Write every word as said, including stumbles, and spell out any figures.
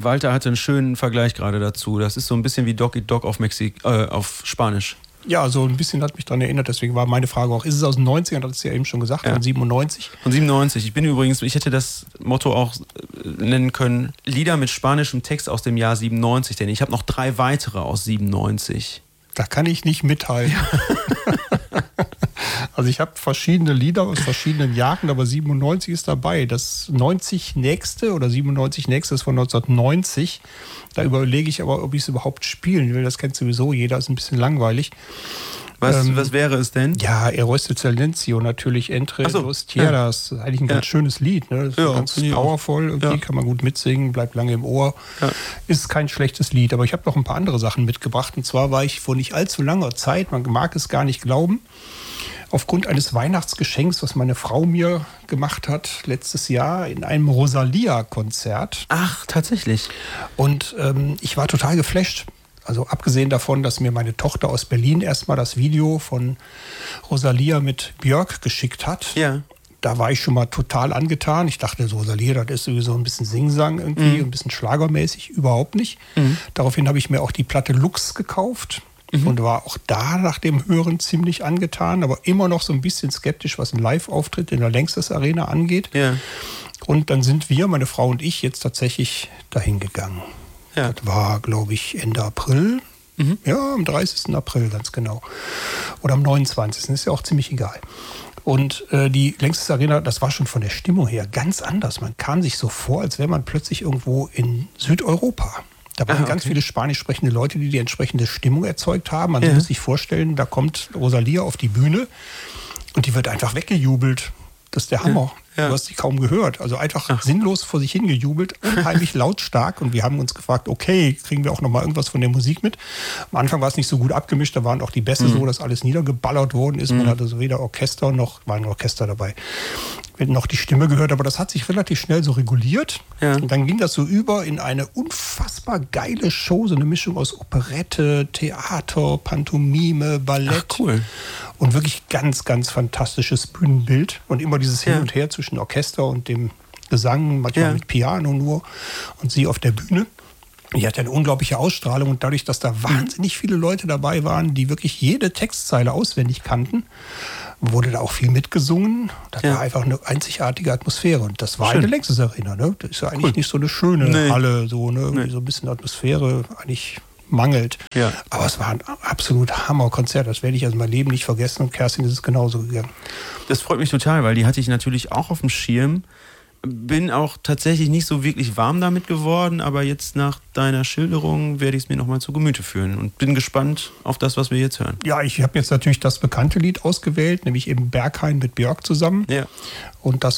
Walter hatte einen schönen Vergleich gerade dazu. Das ist so ein bisschen wie Dog Eat Dog auf, Mexik äh, auf Spanisch. Ja, so ein bisschen hat mich daran erinnert, deswegen war meine Frage auch, ist es aus den neunzigern, das ist ja eben schon gesagt, ja. von siebenundneunzig? Von siebenundneunzig. Ich bin übrigens, ich hätte das Motto auch nennen können, Lieder mit spanischem Text aus dem Jahr siebenundneunzig, denn ich habe noch drei weitere aus siebenundneunzig. Da kann ich nicht mithalten. Ja. Also ich habe verschiedene Lieder aus verschiedenen Jahren, aber siebenundneunzig ist dabei. Das neunzig nächste oder siebenundneunzig nächste ist von neunzehnhundertneunzig. Da überlege ich aber, ob ich es überhaupt spielen will. Das kennt sowieso jeder, ist ein bisschen langweilig. Was, ähm, was wäre es denn? Ja, Eros de Silencio natürlich, Entre so, dos Tierras. Ja. Das ist eigentlich ein ganz ja. schönes Lied. Ne? Das ist ja, ganz powervoll, irgendwie ja. kann man gut mitsingen, bleibt lange im Ohr. Ja. Ist kein schlechtes Lied, aber ich habe noch ein paar andere Sachen mitgebracht. Und zwar war ich vor nicht allzu langer Zeit, man mag es gar nicht glauben, aufgrund eines Weihnachtsgeschenks, was meine Frau mir gemacht hat letztes Jahr in einem Rosalia-Konzert. Ach, tatsächlich. Und ähm, ich war total geflasht. Also abgesehen davon, dass mir meine Tochter aus Berlin erstmal das Video von Rosalia mit Björk geschickt hat. Ja. Da war ich schon mal total angetan. Ich dachte, Rosalia, das ist sowieso ein bisschen Singsang irgendwie, mhm. ein bisschen schlagermäßig. Überhaupt nicht. Mhm. Daraufhin habe ich mir auch die Platte Lux gekauft. Mhm. Und war auch da nach dem Hören ziemlich angetan, aber immer noch so ein bisschen skeptisch, was einen Live-Auftritt in der Längstes Arena angeht. Ja. Und dann sind wir, meine Frau und ich, jetzt tatsächlich dahin gegangen. Ja. Das war, glaube ich, Ende April. Mhm. Ja, am dreißigsten April ganz genau. Oder am neunundzwanzigsten Ist ja auch ziemlich egal. Und äh, die Längstes Arena, das war schon von der Stimmung her ganz anders. Man kam sich so vor, als wäre man plötzlich irgendwo in Südeuropa. Da waren ah, okay. ganz viele spanisch sprechende Leute, die die entsprechende Stimmung erzeugt haben. Man ja. muss sich vorstellen, da kommt Rosalia auf die Bühne und die wird einfach weggejubelt. Das ist der Hammer. Ja. Ja. Du hast sie kaum gehört. Also einfach Ach. sinnlos vor sich hingejubelt, unheimlich lautstark. Und wir haben uns gefragt, okay, kriegen wir auch noch mal irgendwas von der Musik mit? Am Anfang war es nicht so gut abgemischt. Da waren auch die Bässe mhm. so, dass alles niedergeballert worden ist. Mhm. Man hatte so weder Orchester noch, war ein Orchester dabei. Wir hatten noch die Stimme gehört, aber das hat sich relativ schnell so reguliert. Ja. Und dann ging das so über in eine unfassbar geile Show, so eine Mischung aus Operette, Theater, Pantomime, Ballett. Ach, cool. Und wirklich ganz, ganz fantastisches Bühnenbild. Und immer dieses Hin ja. und Her zwischen Orchester und dem Gesang, manchmal ja. mit Piano nur. Und sie auf der Bühne. Die hat eine unglaubliche Ausstrahlung. Und dadurch, dass da wahnsinnig viele Leute dabei waren, die wirklich jede Textzeile auswendig kannten, wurde da auch viel mitgesungen. Das ja. war einfach eine einzigartige Atmosphäre. Und das war Schön. eine Längstes Arena. Ne? Das ist ja eigentlich cool. nicht so eine schöne nee. Halle. So, ne? Irgendwie nee. so ein bisschen Atmosphäre eigentlich mangelt. Ja. Aber es war ein absolut Hammerkonzert. Das werde ich also mein Leben nicht vergessen. Und Kerstin ist es genauso gegangen. Das freut mich total, weil die hatte ich natürlich auch auf dem Schirm. Bin auch tatsächlich nicht so wirklich warm damit geworden, aber jetzt nach deiner Schilderung werde ich es mir nochmal zu Gemüte führen und bin gespannt auf das, was wir jetzt hören. Ja, ich habe jetzt natürlich das bekannte Lied ausgewählt, nämlich eben Berghain mit Björk zusammen. Ja. Und das